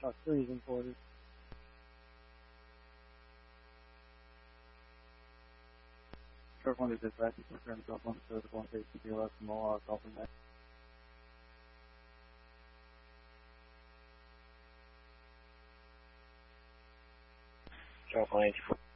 Shot 3 is in quarters. Short 1 is dispatch, confirm Short 1 to 1 station, PLS, Mohawk, Dolphin Max. Short 184.